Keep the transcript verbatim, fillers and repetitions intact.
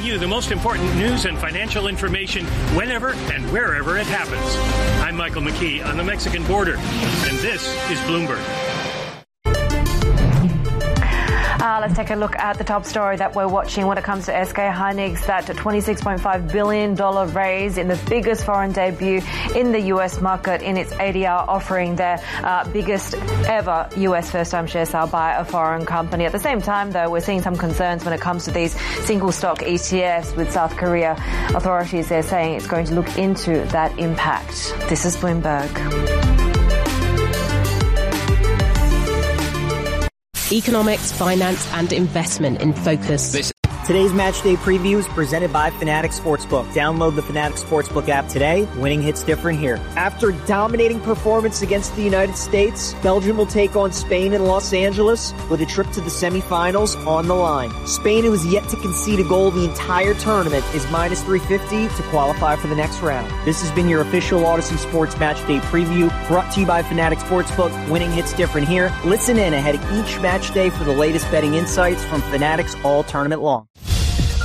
you the most important news and financial information whenever and wherever it happens. I'm Michael McKee on the Mexican border, and this is Bloomberg. Uh, let's take a look at the top story that we're watching when it comes to S K Hynix, that twenty-six point five billion dollars raise in the biggest foreign debut in the U S market in its A D R offering, their uh, biggest ever U S first-time share sale by a foreign company. At the same time, though, we're seeing some concerns when it comes to these single-stock E T Fs with South Korea authorities. They're saying it's going to look into that impact. This is Bloomberg. Economics, finance and investment in focus. This- Today's Match Day preview is presented by Fanatics Sportsbook. Download the Fanatics Sportsbook app today. Winning hits different here. After dominating performance against the United States, Belgium will take on Spain in Los Angeles with a trip to the semifinals on the line. Spain, who has yet to concede a goal the entire tournament, is minus three fifty to qualify for the next round. This has been your official Odyssey Sports Match Day preview, brought to you by Fanatics Sportsbook. Winning hits different here. Listen in ahead of each match day for the latest betting insights from Fanatics all tournament long.